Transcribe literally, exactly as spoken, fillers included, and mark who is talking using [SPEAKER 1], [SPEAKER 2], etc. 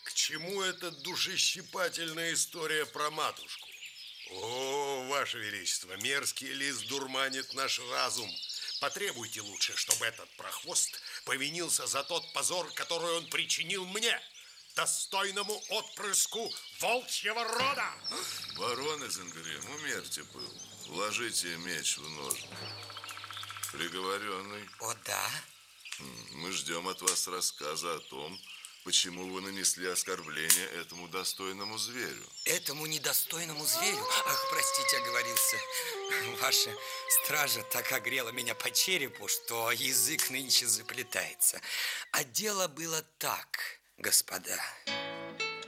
[SPEAKER 1] К чему эта душещипательная история про матушку? О, Ваше Величество, мерзкий лис дурманит наш разум. Потребуйте лучше, чтобы этот прохвост повинился за тот позор, который он причинил мне, достойному отпрыску волчьего рода.
[SPEAKER 2] Барон Изенгрим, умерьте пыл. Вложите меч в ножны. Приговоренный.
[SPEAKER 3] О, да?
[SPEAKER 2] Мы ждем от вас рассказа о том, почему вы нанесли оскорбление этому достойному зверю.
[SPEAKER 3] Этому недостойному зверю? Ах, простите, оговорился. Ваша стража так огрела меня по черепу, что язык нынче заплетается. А дело было так, господа.